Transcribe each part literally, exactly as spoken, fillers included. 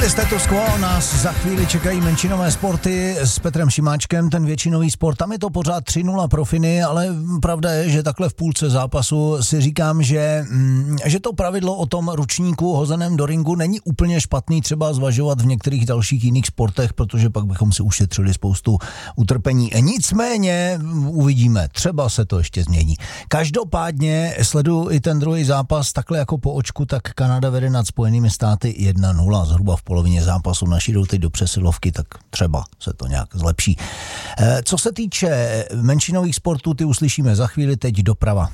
Status quo, nás za chvíli čekají menšinové sporty s Petrem Šimáčkem, ten většinový sport, tam je to pořád tři nula pro Finy, ale pravda je, že takhle v půlce zápasu si říkám, že, že to pravidlo o tom ručníku hozeném do ringu není úplně špatný třeba zvažovat v některých dalších jiných sportech, protože pak bychom si ušetřili spoustu utrpení. Nicméně uvidíme, třeba se to ještě změní. Každopádně sleduju i ten druhý zápas, takhle jako po očku, tak Kanada vede nad Spojenými státy jedna nula, zhruba v polovině zápasu, naši jdou teď do přesilovky, tak třeba se to nějak zlepší. Co se týče menšinových sportů, ty uslyšíme za chvíli, teď doprava.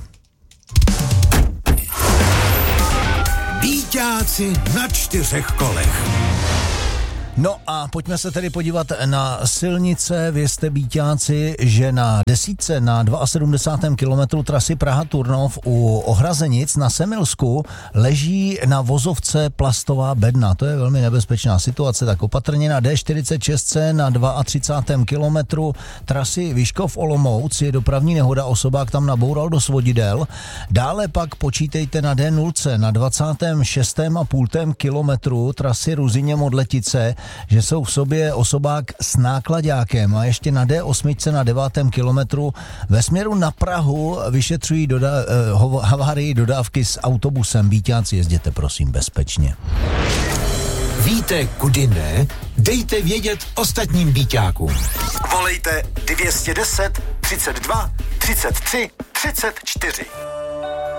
Víťáci na čtyřech kolech. No a pojďme se tedy podívat na silnice. Vězte, Bíťáci, že na desítce na sedmdesátém druhém kilometru trasy Praha-Turnov u Ohrazenic na Semilsku leží na vozovce plastová bedna. To je velmi nebezpečná situace, tak opatrně. Na D čtyřicet šest na třicátém druhém kilometru trasy Vyškov-Olomouc je dopravní nehoda, osobák tam naboural do svodidel. Dále pak počítejte na D nula na dvacátém šestém a půl kilometru trasy Ruzyně-Modletice, že jsou v sobě osobák s náklaďákem, a ještě na D osm na devátém kilometru ve směru na Prahu vyšetřují doda- eh, havárii dodávky s autobusem. Víťáci, jezděte prosím bezpečně. Víte, kudy ne? Dejte vědět ostatním Víťákům. Volejte dvě stě deset, třicet dva, třicet tři, třicet čtyři.